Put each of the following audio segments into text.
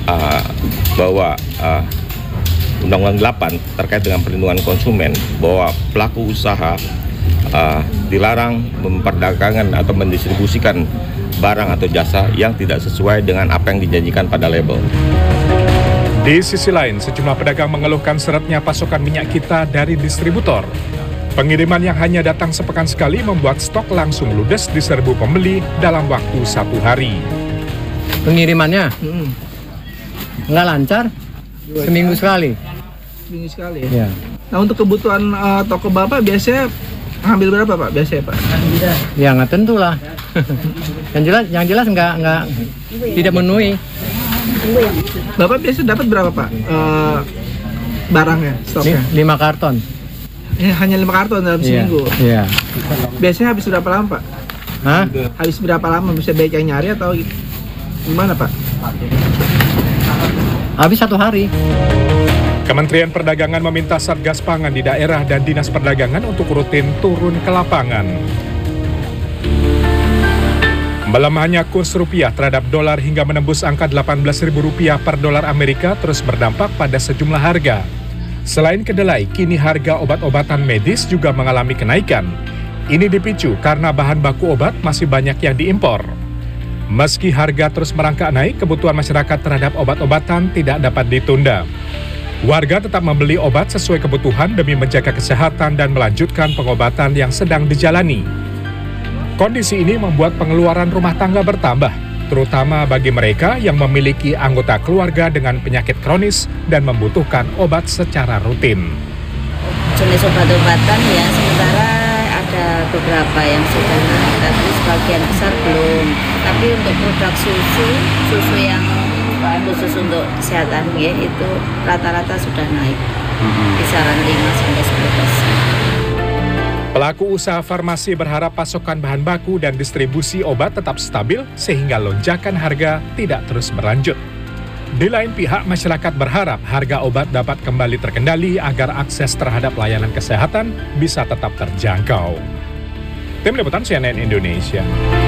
uh, bahwa Undang-Undang 8 terkait dengan perlindungan konsumen, bahwa pelaku usaha dilarang memperdagangkan atau mendistribusikan barang atau jasa yang tidak sesuai dengan apa yang dijanjikan pada label. Di sisi lain, sejumlah pedagang mengeluhkan seretnya pasokan minyak kita dari distributor. Pengiriman yang hanya datang sepekan sekali membuat stok langsung ludes di serbu pembeli dalam waktu 1 hari. Pengirimannya nggak lancar, seminggu sekali. Seminggu sekali ya? Nah, untuk kebutuhan toko Bapak biasanya ngambil berapa Pak biasanya Pak? Ya nggak tentu lah. yang jelas nggak tidak memenuhi. Bapak biasa dapat berapa Pak barangnya, stoknya? 5 karton. Hanya 5 karton dalam seminggu? Iya. Biasanya habis berapa lama Pak? Hah? Habis berapa lama? Bisa banyak yang nyari atau gimana Pak? Habis 1 hari. Kementerian Perdagangan meminta Satgas Pangan di daerah dan Dinas Perdagangan untuk rutin turun ke lapangan. Melemahnya kurs rupiah terhadap dolar hingga menembus angka Rp18.000 per dolar Amerika terus berdampak pada sejumlah harga. Selain kedelai, kini harga obat-obatan medis juga mengalami kenaikan. Ini dipicu karena bahan baku obat masih banyak yang diimpor. Meski harga terus merangkak naik, kebutuhan masyarakat terhadap obat-obatan tidak dapat ditunda. Warga tetap membeli obat sesuai kebutuhan demi menjaga kesehatan dan melanjutkan pengobatan yang sedang dijalani. Kondisi ini membuat pengeluaran rumah tangga bertambah, terutama bagi mereka yang memiliki anggota keluarga dengan penyakit kronis dan membutuhkan obat secara rutin. Jenis obat-obatan ya sementara ada beberapa yang sudah naik, tapi sebagian besar belum. Tapi untuk produk susu yang khusus untuk kesehatan ya, itu rata-rata sudah naik kisaran 5-10%. Pelaku usaha farmasi berharap pasokan bahan baku dan distribusi obat tetap stabil sehingga lonjakan harga tidak terus berlanjut. Di lain pihak, masyarakat berharap harga obat dapat kembali terkendali agar akses terhadap layanan kesehatan bisa tetap terjangkau. Tim Liputan CNN Indonesia.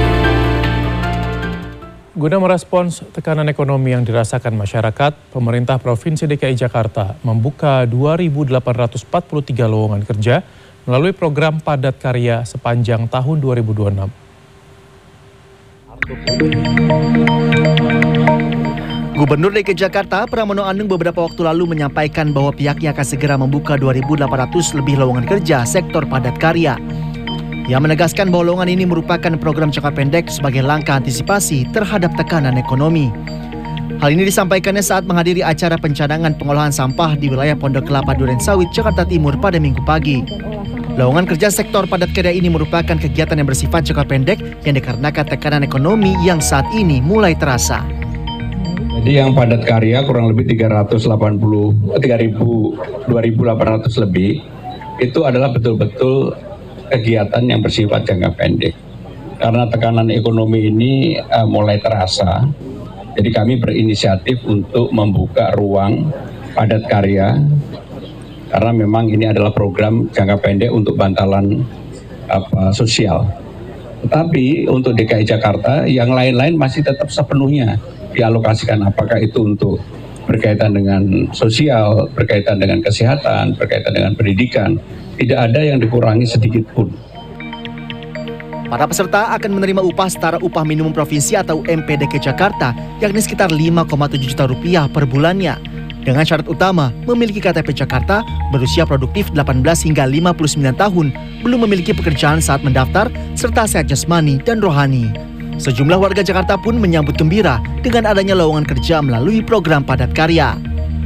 Guna merespons tekanan ekonomi yang dirasakan masyarakat, pemerintah Provinsi DKI Jakarta membuka 2.843 lowongan kerja melalui program padat karya sepanjang tahun 2026. Gubernur DKI Jakarta Pramono Anung beberapa waktu lalu menyampaikan bahwa pihaknya akan segera membuka 2.800 lebih lowongan kerja sektor padat karya. Ia menegaskan bahwa lowongan ini merupakan program jangka pendek sebagai langkah antisipasi terhadap tekanan ekonomi. Hal ini disampaikannya saat menghadiri acara pencadangan pengolahan sampah di wilayah Pondok Kelapa Durensawit, Jakarta Timur pada Minggu pagi. Lowongan kerja sektor padat karya ini merupakan kegiatan yang bersifat jangka pendek yang dikarenakan tekanan ekonomi yang saat ini mulai terasa. Jadi yang padat karya kurang lebih 2.800 lebih, itu adalah betul-betul kegiatan yang bersifat jangka pendek. Karena tekanan ekonomi ini mulai terasa, jadi kami berinisiatif untuk membuka ruang padat karya, karena memang ini adalah program jangka pendek untuk bantalan sosial. Tetapi untuk DKI Jakarta, yang lain-lain masih tetap sepenuhnya dialokasikan, apakah itu untuk berkaitan dengan sosial, berkaitan dengan kesehatan, berkaitan dengan pendidikan, tidak ada yang dikurangi sedikit pun. Para peserta akan menerima upah setara upah minimum provinsi atau UMP DKI Jakarta, yakni sekitar 5,7 juta rupiah per bulannya. Dengan syarat utama, memiliki KTP Jakarta, berusia produktif 18 hingga 59 tahun, belum memiliki pekerjaan saat mendaftar, serta sehat jasmani dan rohani. Sejumlah warga Jakarta pun menyambut gembira dengan adanya lowongan kerja melalui program padat karya.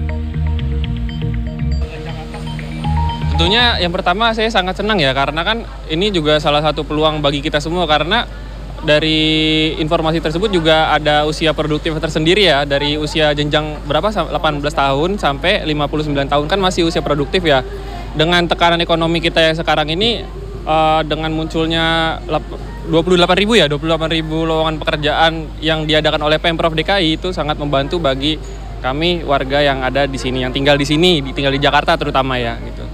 Tentunya yang pertama saya sangat senang ya, karena kan ini juga salah satu peluang bagi kita semua, karena dari informasi tersebut juga ada usia produktif tersendiri ya, dari usia jenjang berapa, 18 tahun sampai 59 tahun kan masih usia produktif ya. Dengan tekanan ekonomi kita yang sekarang ini, dengan munculnya 28.000 lowongan pekerjaan yang diadakan oleh Pemprov DKI, itu sangat membantu bagi kami warga yang ada di sini, yang tinggal di sini, tinggal di Jakarta terutama ya gitu.